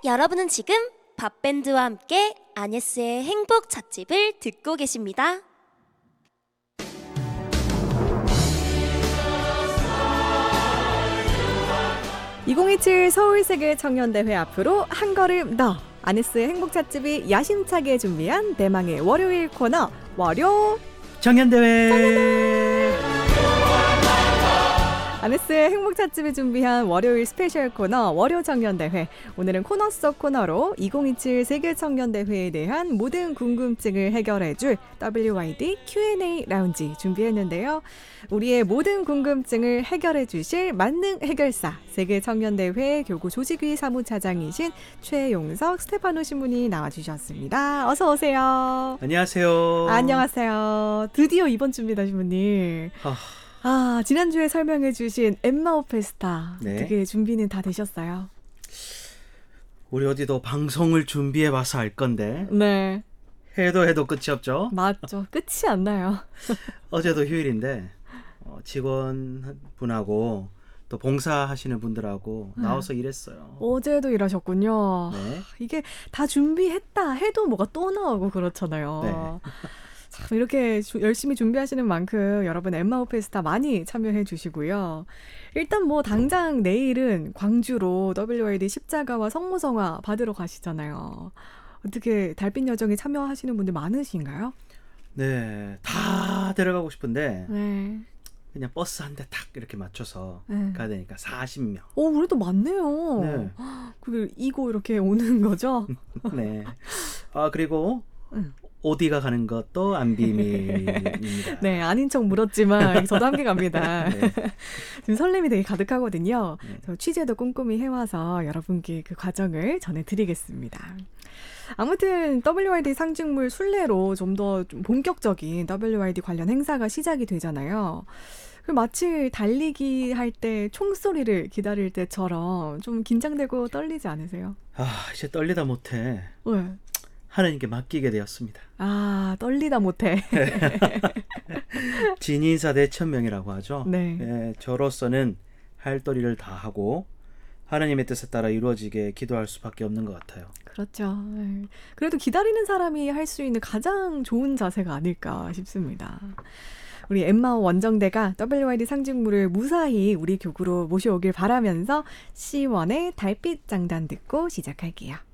여러분은 지금 밥밴드와 함께 아네스의 행복 찻집을 듣고 계십니다. (2027) 서울세계청년대회 앞으로 한 걸음 더, 아네스의 행복 찻집이 야심차게 준비한 대망의 월요일 코너 월요 청년대회. 아네스의 행복 찻집이 준비한 월요일 스페셜 코너 월요 청년대회. 오늘은 코너 속 코너로 2027 세계청년대회에 대한 모든 궁금증을 해결해줄 WYD Q&A 라운지 준비했는데요. 우리의 모든 궁금증을 해결해 주실 만능 해결사, 세계청년대회 교구 조직위 사무차장이신 최용석 스테파노 신부님 나와주셨습니다. 어서 오세요. 안녕하세요. 안녕하세요. 드디어 이번 주입니다, 신부님. 지난주에 설명해 주신 엠마오 페스타. 네. 어떻게 준비는 다 되셨어요? 우리 어디도 방송을 준비해봐서 알 건데 네. 해도 끝이 없죠. 맞죠. 끝이 안 나요. 어제도 휴일인데 직원분하고 또 봉사하시는 분들하고 나와서 일했어요. 어제도 일하셨군요. 네. 이게 다 준비했다 해도 뭐가 또 나오고 그렇잖아요. 네. 참 이렇게 열심히 준비하시는 만큼 여러분 엠마오 페스타 많이 참여해 주시고요. 일단 뭐 당장 내일은 광주로 WYD 십자가와 성모성화 받으러 가시잖아요. 어떻게 달빛 여정에 참여하시는 분들 많으신가요? 네, 다 데려가고 싶은데 네. 그냥 버스 한 대 탁 이렇게 맞춰서 네. 가야 되니까 40명. 그래도 많네요. 네. 그 이고 이렇게 오는 거죠? 네. 그리고 응. 어디가 가는 것도 안 비밀입니다. 네, 아닌 척 물었지만 저도 함께 갑니다. 네. 지금 설렘이 되게 가득하거든요. 네. 저 취재도 꼼꼼히 해와서 여러분께 그 과정을 전해드리겠습니다. 아무튼 WYD 상징물 순례로 좀 더 본격적인 WYD 관련 행사가 시작이 되잖아요. 마치 달리기 할 때 총소리를 기다릴 때처럼 좀 긴장되고 떨리지 않으세요? 이제 떨리다 못해 왜? 하나님께 맡기게 되었습니다. 떨리다 못해. 진인사 대천명이라고 하죠. 네. 예, 저로서는 할 도리를 다 하고 하나님의 뜻에 따라 이루어지게 기도할 수밖에 없는 것 같아요. 그렇죠. 네. 그래도 기다리는 사람이 할 수 있는 가장 좋은 자세가 아닐까 싶습니다. 우리 엠마오 원정대가 WYD 상징물을 무사히 우리 교구로 모셔오길 바라면서 C1의 달빛 장단 듣고 시작할게요.